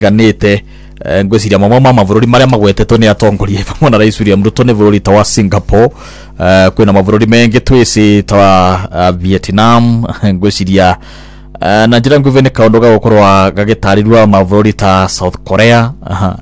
ganite ngweciria mama mavururi maria magwetetwo ni atongoria pamwe na rais William Ruto ni vururi ta wa Singapore, kwina mavururi mengi twisi ta Vietnam, ngweciria na njira nguve ni kaundu ga gukorwa gagitarirwa mavururi ta South Korea,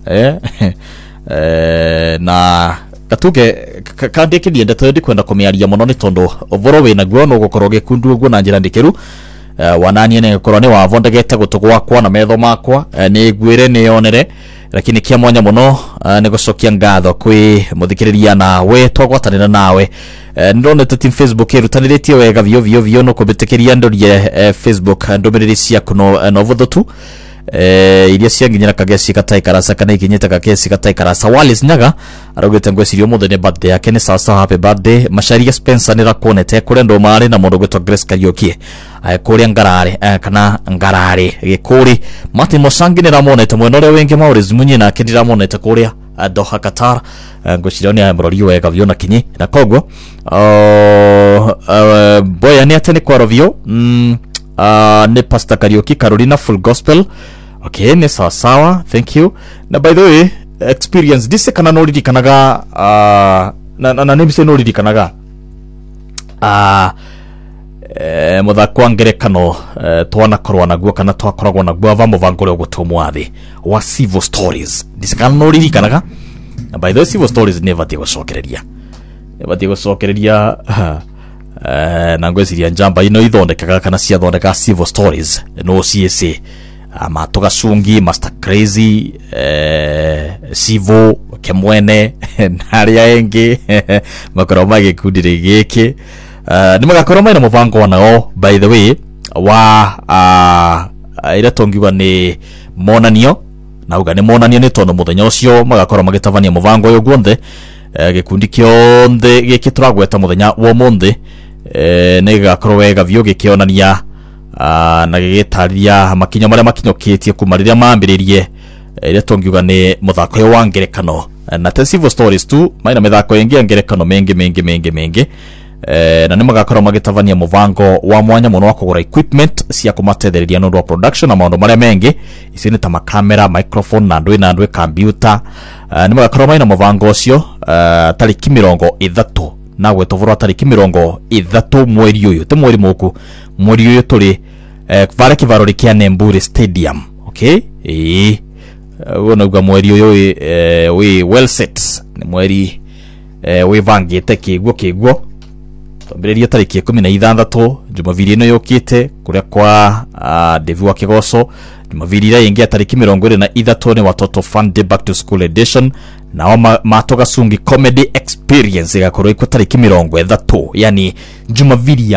na katuge kandi kidienda twendi kwenda kumiaria muno ni tondu ovoro we naguo no gukorwo gikundu guo na njira ndikiru. Wanani ne korone wa vondegete gutugwa kwa na metho makwa ni gwire ni yonere, lakini kia mwanya muno ni gucokia ngatho kwi muthikiriria na we twagwatanira nawe. Ndone tuti Facebook irutaniretie wega vio no kubitikiria ndorie Facebook ndomiriri cia kuno no vuthutu iria cianginyira kagesi katai karasa kana ikinyita kagesi katai karasa. Wallace Nyaga arogete ngwecirio muthene birthday yake ni sasa, happy birthday. Masharia Spencer ni rakonete kure ndo mari na mundu gwetwa Grace Karioki kuria Ngarare kana Ngarare gikuri. Martin Mosangi ni ramonete mweno ria wengi Maurice Munyi na kendira monete kuria Doha Qatar, ngwecirio ni amrori wega vyo na kinyi na kogo boya ni atene kwa rovio ni Pastor Karioki Carolina Full Gospel. Okay, ni sawa, thank you. Na by the way, experience dise kana no ridi kanaga na nebise no ridi kanaga muthako ngerekano twana korwa naguo kana twakoragwo naguo ava muvangore gutumwathi wa Civil Stories. Dise kana no ridi kanaga. Na by the way, Civil Stories never tigo sokereria na ngweciria njamba ino ithondekaga kana cia thondeka Civil Stories no CSA matoga cungi Master Crazy Civil Kemwene naria engi makoro magikundire giki ni magakoro maina muvango wanao. By the way, wa ira tongiwa ni monanio na uga ni monanio ni tono muthenya ucio magakoro magitavania muvango uyu guothe gikundi kionthe giki turagweta muthenya wa muthi ni gakorwo wega vyo gikionania na gigitaria makinya maria makinyoketie kumariria maambiririe ire tongiuga ni muthako wa ngerekano na Civil Stories tu maina mithako yengi ngerekano mengi na ni magakorwo magitavania muvango wa mwanya muno wa kugura equipment cia kumatethereria no production na maundu maria mengi isi ni ta makamera, microphone na ndwe computer. Ni magakorwo maina muvango ucio tariki 30 na gwetovura tariki 30 mweri uyu te mweri muku mweri uyu tuli vare kivarori kia Nembure Stadium. Okay, wona uga mweri uyu we well set ni mweri we vangite kiguo tambiriria tariki 16 Jumapili ino yokite kuria kwa Devi wa Kigoso. Jumapili ira ingia tariki 23 ni watoto fun day back to school edition na matoga cungi comedy experience igakorwo iko tariki 30, yani Jumapili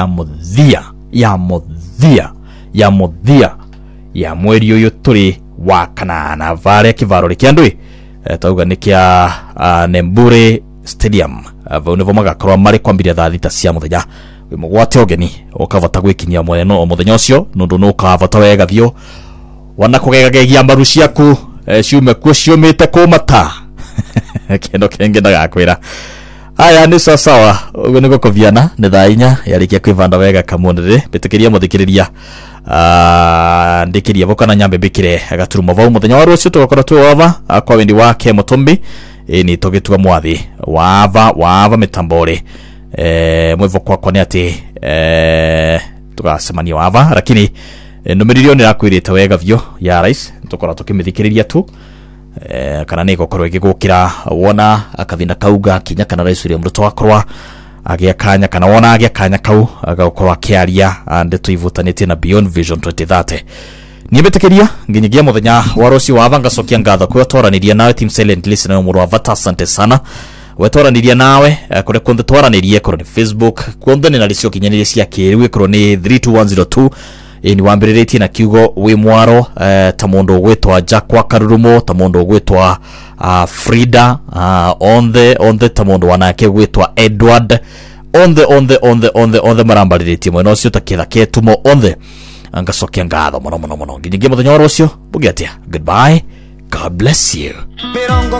ya muthia ya mweri uyu turi wa kanana vare kivarori kia ndwi tauga ni kia Nembure Stadium. Vonevo magakorwo mari kwambiria thaa 6 cia muthenya. We mugwate ogeni ukavata gwikinyia mweno muthenya ucio nundu no ukavata wega vyo wana kugegagegia mbaru ciaku ciume kuo ciumite kumata kendo kenge ndagakwira. Aya ni sawa ugo niko koviana ni thaa 4 yarikia kwivanda wega kamonere bitikiria muthikiriria ndikiria bokana nyambe bikire agaturumo vau muthenya wa rucio tugakora tu wava kwa wendi wake Mutumbi ni togetua mwathi wava mitambore mwevo kwa ni ati tugasemania wava, lakini numiririyo ni rakwirite wega vyo ya rais tukora tukimithikiriria tu kana ni gokorwo igigukira wona akathina kauga kinya kana rais William Ruto akorwa agia kanya kana wona agia kanya kau agakorwa kiaria ndeto ivutanite na Beyond Vision 2030. Nibetekeria nginyigia muthenya wa rucio wa vanga cokia ngatho kwa twaraniria nawe Team Silent Listener umuru wa Vata. Asante sana wetwaraniria nawe kure kunde twaranirie kuri ni Facebook kunde ni nalicio kinyaniria cia kiriwe kuri ni 32102 ni wambiriretie na kiugo wi mwaro ta mundu gwetwa Jakwa Karurumo, ta mundu gwetwa Frida on the ta mundu wanake gwetwa Edward on the marambariretie mweno cio ta kitha ketumo on the angacokia ngatho muno nginyigia muthenya wa rucio bugiatia. Goodbye, God bless you.